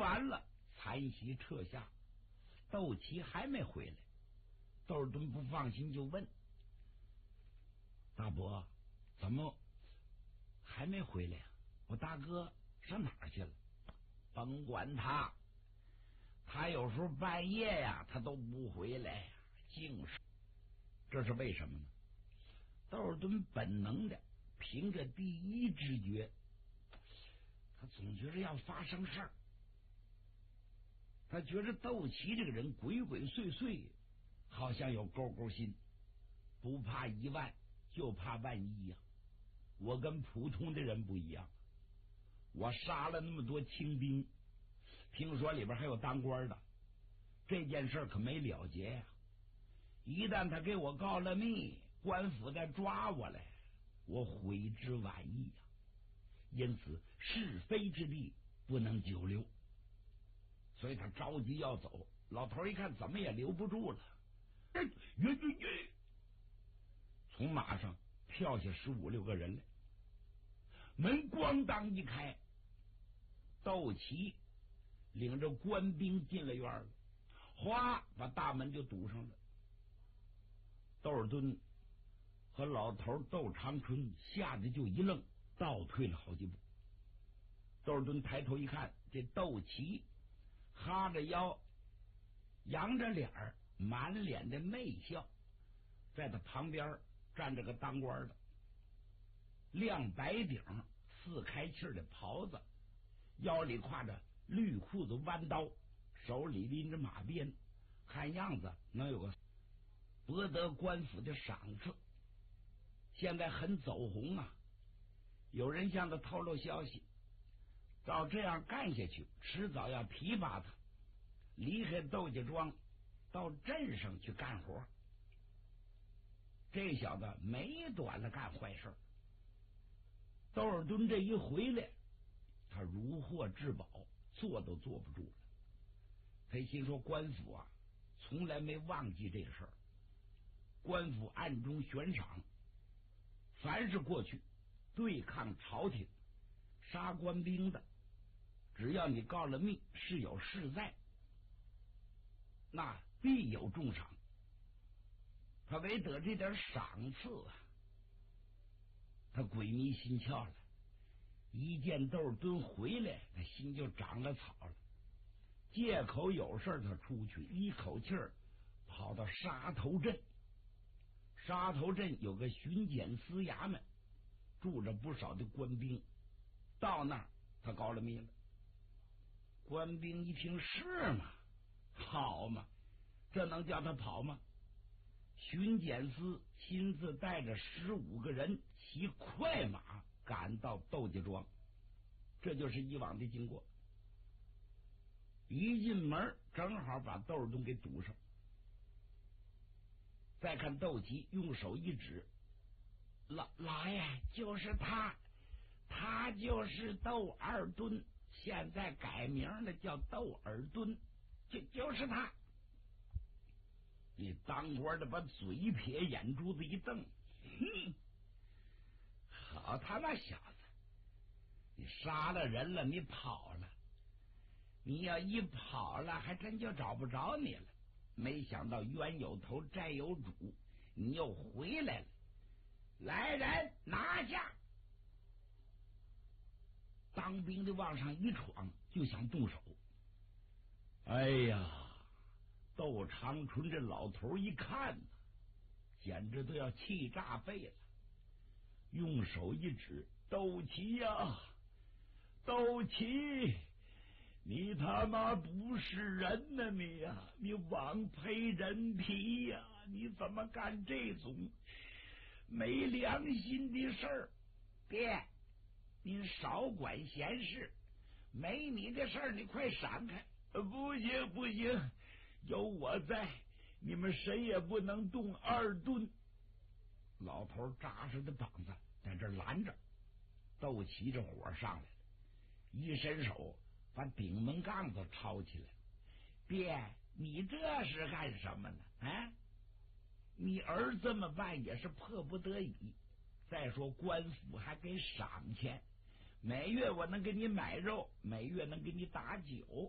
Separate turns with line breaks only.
完了，残席撤下，窦齐还没回来。窦尔敦不放心，就问大伯：“怎么还没回来呀？我大哥上哪儿去了？”甭管他，他有时候半夜呀，他都不回来呀，净是。这是为什么呢？窦尔敦本能的凭着第一直觉，他总觉着要发生事儿。他觉着窦齐这个人鬼鬼祟祟，好像有勾勾心，不怕一万就怕万一呀。我跟普通的人不一样，我杀了那么多清兵，听说里边还有当官的，这件事可没了结呀。一旦他给我告了密，官府再抓我来，我悔之晚矣呀。因此是非之地不能久留，所以他着急要走。老头一看怎么也留不住了，从马上跳下15、16个人来，门咣当一开，窦齐领着官兵进了院了，哗把大门就堵上了。窦尔敦和老头窦长春吓得就一愣，倒退了好几步。窦尔敦抬头一看，这窦齐哈着腰，扬着脸儿，满脸的媚笑，在他旁边站着个当官的，亮白顶4开气的袍子，腰里挎着绿裤子弯刀，手里拎着马鞭，看样子能有个博得官府的赏赐。现在很走红啊，有人向他透露消息，照这样干下去，迟早要提拔他，离开窦家庄到镇上去干活。这小子没短了干坏事。窦尔敦这一回来，他如获至宝，坐都坐不住了。他心说官府啊，从来没忘记这个事儿。官府暗中悬赏，凡是过去对抗朝廷杀官兵的，只要你告了密，是有事在，那必有重赏。他为得这点赏赐啊，他鬼迷心窍了。一见窦尔敦回来，他心就长了草了。借口有事他出去，一口气儿跑到沙头镇。沙头镇有个巡检司衙门，住着不少的官兵。到那儿他告了密了。官兵一听是吗？好嘛，这能叫他跑吗？巡检司亲自带着15个人骑快马赶到窦家庄，这就是以往的经过。一进门正好把窦尔敦给堵上。再看窦齐用手一指，老爷，就是他，他就是窦二敦，现在改名了，叫窦尔敦，就是他。你当官的把嘴撇，眼珠子一瞪，哼，好他妈小子，你杀了人了，你跑了，你要一跑了，还真就找不着你了。没想到冤有头债有主，你又回来了。来人，拿下！当兵的往上一闯，就想动手。哎呀，窦长春这老头一看，简直都要气炸肺了，用手一指：窦齐呀，窦齐，你他妈不是人呢，你呀，你枉配人皮呀，你怎么干这种没良心的事儿？爹，您少管闲事，没你的事儿，你快闪开！不行不行，有我在，你们谁也不能动二吨。老头扎实的膀子在这拦着。窦齐着火上来了，一伸手把顶门杠子抄起来。爹，你这是干什么呢？啊，你儿这么办也是迫不得已。再说官府还给赏钱，每月我能给你买肉，每月能给你打酒，